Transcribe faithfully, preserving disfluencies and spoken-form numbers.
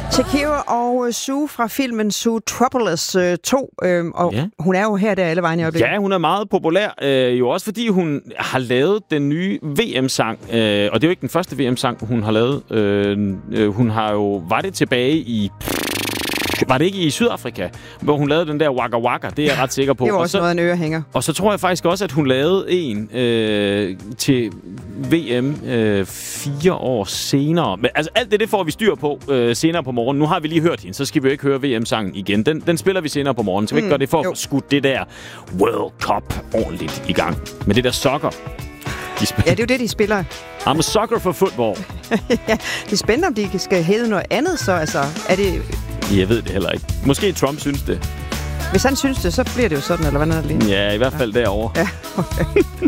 Shakira og Sue fra filmen Zootropolis to, øh, og ja. Hun er jo her der alle vejen i øjeblikket. Ja, hun er meget populær, øh, jo også fordi hun har lavet den nye V M-sang, øh, og det er jo ikke den første V M-sang, hun har lavet. Øh, øh, hun har jo, var det tilbage i... Var det ikke i Sydafrika, hvor hun lavede den der Waka Waka? Det er jeg ret sikker på. Det var også og så, noget af en ørehænger. Og så tror jeg faktisk også, at hun lavede en øh, til V M øh, fire år senere. Men altså alt det, det får vi styr på øh, senere på morgen. Nu har vi lige hørt hende, så skal vi jo ikke høre V M-sangen igen. Den, den spiller vi senere på morgen, så vi mm, ikke gør det for at skudt det der World Cup ordentligt i gang. Men det der soccer... De ja, det er jo det, de spiller. I'm a sucker for football. Ja, det er spændende, om de skal hedde noget andet, så altså, er det... Jeg ved det heller ikke. Måske Trump synes det. Hvis han synes det, så bliver det jo sådan, eller hvad er det lige? Ja, i hvert fald ja. derovre. Ja, okay.